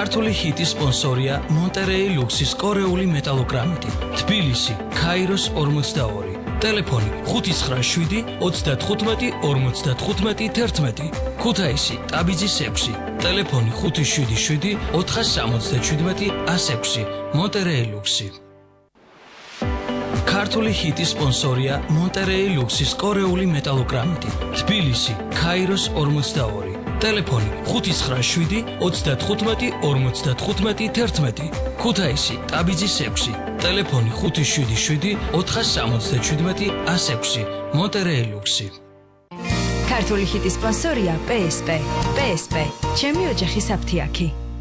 ქართული ჰიტის სპონსორია მონტერეი ლუქსის კორეული მეტალოგრამიტი. თბილისი, ქაიროს 42. ტელეფონი 597 35 55 11. ქუთაისი, ტაბიძის 6. ტელეფონი 577 477 106. მონტერეი ლუქსი. ქართული ჰიტის სპონსორია მონტერეი ლუქსის კორეული მეტალოგრამიტი. თბილისი, ქაიროს 42. ტელეფონი 597 35 55 11. ქუთაისი, ტაბიძის 6. ტელეფონი 577 477 106. მონტერეი ლუქსი. ქართული ჰიტის სპონსორია PSP. PSP, ჩემი ოჯახის აფთიაქი.